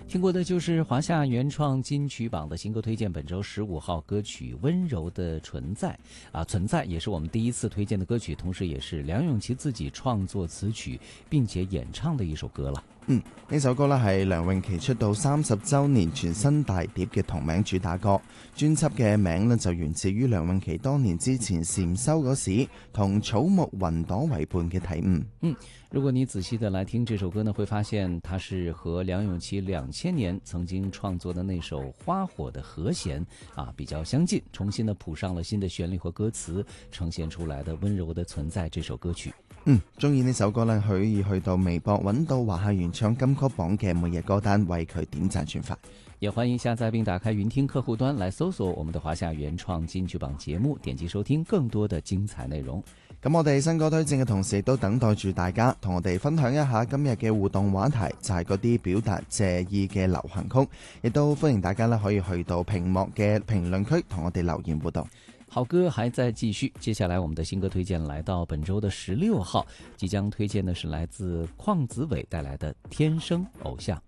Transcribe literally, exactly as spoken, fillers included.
听过的就是华夏原创金曲榜的新歌推荐，本周十五号歌曲《温柔的存在》啊，存在也是我们第一次推荐的歌曲，同时也是梁咏琪自己創作詞曲並且演唱的一首歌啦。 嗯，呢首歌呢係梁詠琪出道三十週年全新大碟嘅同名主打歌，專輯嘅名呢就源自於梁詠琪多年之前禪修嗰時同草木雲朵為伴嘅體悟。 嗯，如果你仔細的來聽這首歌呢，會發現它是和梁詠琪兩千年曾經創作的那首《花火》的和弦啊比較相近，重新的譜上了新的旋律和歌詞，呈現出來的溫柔的存在這首歌曲。 嗯，中意呢首歌呢，可以去到微博揾到華夏原創金曲榜嘅每日歌單，為佢點讚轉發。 也歡迎下載並打開雲聽客戶端來搜索我們的華夏原創金曲榜節目，點擊收聽更多的精彩內容。 咁我哋新歌推薦嘅同時，亦都等待住大家同我哋分享一下今日嘅互動話題，就係嗰啲表達謝意嘅流行曲，亦都歡迎大家呢可以去到屏幕嘅評論區同我哋留言互動。 好歌還在繼續，接下來我們的新歌推薦來到本周的十六號，即將推薦的是來自鄺子瑋帶來的《天生偶像》。